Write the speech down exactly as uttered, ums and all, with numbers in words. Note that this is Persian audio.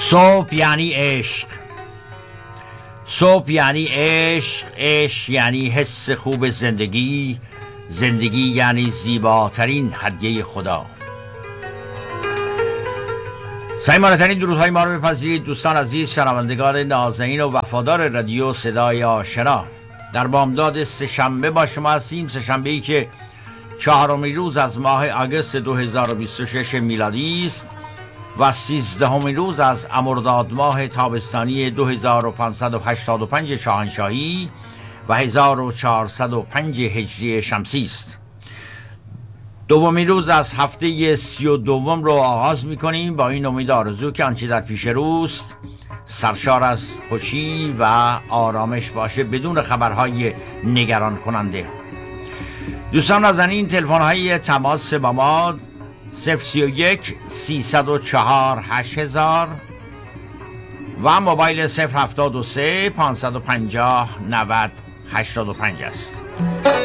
صبح یعنی عشق. صبح یعنی عشق. عشق یعنی حس خوب زندگی. زندگی یعنی زیباترین هدیه خدا. صمیمانه‌ترین درودهای ما رو بپذیرید دوستان عزیز، شنوندگان نازنین و وفادار رادیو صدای آشنا. در بامداد سه‌شنبه با شما هستیم، سه‌شنبه‌ای که چهارمین روز از ماه آگوست دو هزار و بیست و شش میلادی است و سیزدهمین روز از مرداد ماه تابستانی دو هزار و پانصد و هشتاد و پنج شاهنشاهی و هزار و چهارصد و پنج هجری شمسی است. دومین روز از هفته سی و دوم رو آغاز می‌کنیم با این امید آرزو که آنچه در پیش روست سرشار از خوشی و آرامش باشه بدون خبرهای نگران کننده. دوستان نازنین، تلفن‌های تماس با ما صفر سی و یک سیصد و چهار هشت هزار و موبایل صفر هفتاد و سه پانصد و پنجاه نود هشتاد و پنج است.